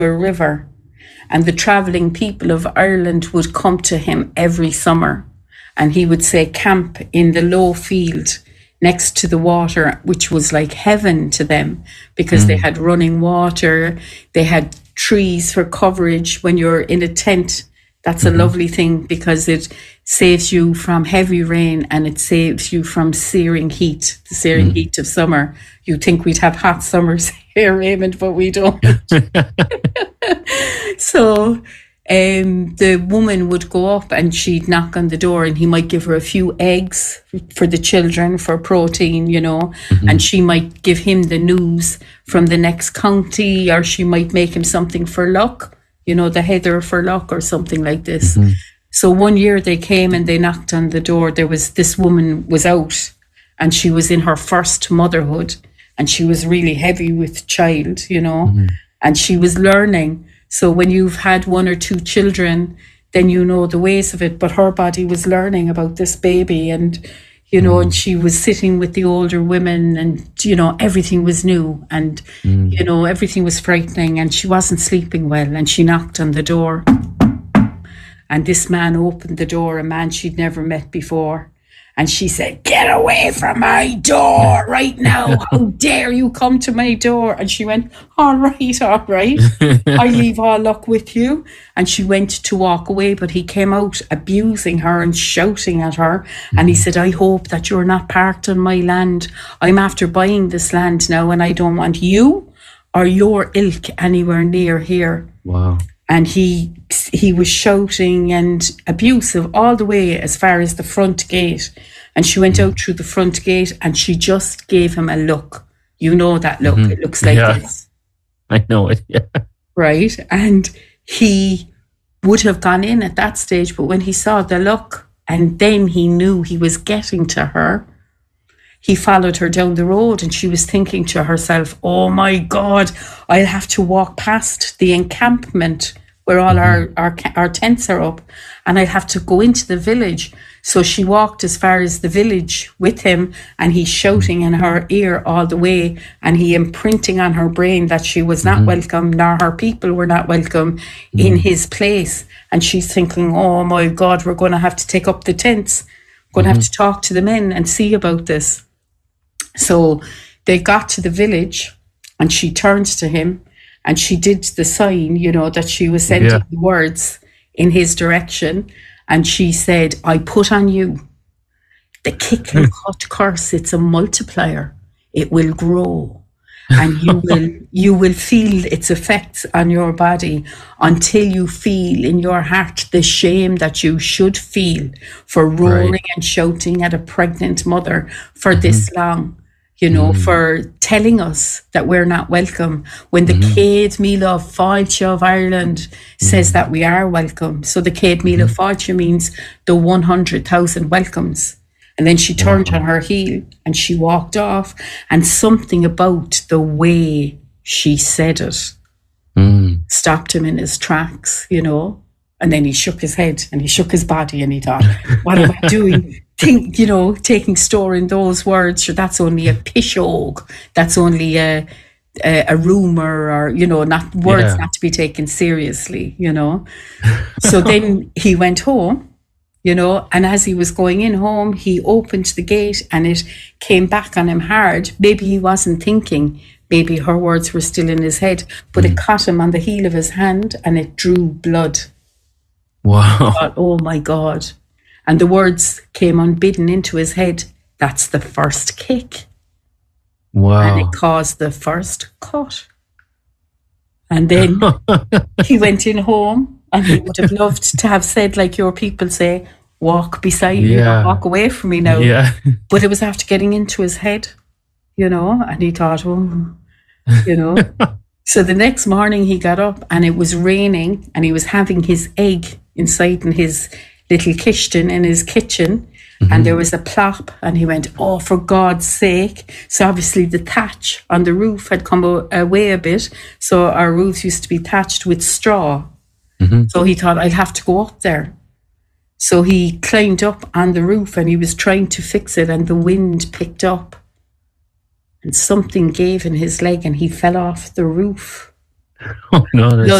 a river, and the travelling people of Ireland would come to him every summer, and he would say camp in the low field next to the water, which was like heaven to them, because they had running water, they had trees for coverage. When you're in a tent, that's a lovely thing, because it saves you from heavy rain and it saves you from searing heat, the searing heat of summer. You'd think we'd have hot summers here, Raymond, but we don't. So the woman would go up and she'd knock on the door, and he might give her a few eggs for the children for protein, you know, and she might give him the news from the next county, or she might make him something for luck, you know, the heather for luck or something like this. So one year they came and they knocked on the door. This woman was out, and she was in her first motherhood, and she was really heavy with child, you know, and she was learning. So when you've had one or two children, then you know the ways of it. But her body was learning about this baby, and, you know, and she was sitting with the older women, and, you know, everything was new, and, you know, everything was frightening, and she wasn't sleeping well. And she knocked on the door, and this man opened the door, a man she'd never met before. And she said, "Get away from my door right now. How dare you come to my door?" And she went, all right. I leave all luck with you. And she went to walk away, but he came out abusing her and shouting at her. And he said, "I hope that you're not parked on my land. I'm after buying this land now, and I don't want you or your ilk anywhere near here." Wow. And he was shouting and abusive all the way as far as the front gate. And she went out through the front gate, and she just gave him a look. You know that look. It looks like this. I know it, yeah. Right? And he would have gone in at that stage, but when he saw the look, and then he knew he was getting to her, he followed her down the road, and she was thinking to herself, "Oh my God, I'll have to walk past the encampment where all our tents are up, and I'll have to go into the village." So she walked as far as the village with him, and he's shouting in her ear all the way, and he imprinting on her brain that she was not welcome, nor her people were not welcome in his place. And she's thinking, "Oh my God, we're going to have to take up the tents. We're going to have to talk to the men and see about this." So they got to the village, and she turned to him, and she did the sign, you know, that she was sending the words in his direction. And she said, "I put on you the kick and cut curse. It's a multiplier. It will grow. And you will feel its effects on your body until you feel in your heart the shame that you should feel for roaring and shouting at a pregnant mother for this long. You know, for telling us that we're not welcome, when the Céad Míle Fáilte of Ireland says that we are welcome." So the Céad Míle Fáilte means the 100,000 welcomes. And then she turned on her heel and she walked off, and something about the way she said it stopped him in his tracks, you know. And then he shook his head and he shook his body, and he thought, "What am I doing?" You know, taking store in those words. Sure, that's only a pishogue. That's only a rumor, or, you know, not words not to be taken seriously, you know. So then he went home, you know, and as he was going in home, he opened the gate, and it came back on him hard. Maybe he wasn't thinking. Maybe her words were still in his head, but it caught him on the heel of his hand, and it drew blood. Wow. He thought, "Oh my God." And the words came unbidden into his head. "That's the first kick." Wow. And it caused the first cut. And then he went in home, and he would have loved to have said, like your people say, "Walk beside me, or walk away from me now." Yeah. But it was after getting into his head, you know, and he thought, "Oh," you know. So the next morning he got up, and it was raining, and he was having his egg inside in his little kitchen in his kitchen, and there was a plop, and he went, "Oh, for God's sake." So obviously the thatch on the roof had come away a bit. So our roofs used to be thatched with straw. So he thought, "I'll have to go up there." So he climbed up on the roof, and he was trying to fix it, and the wind picked up, and something gave in his leg, and he fell off the roof. Oh no, there's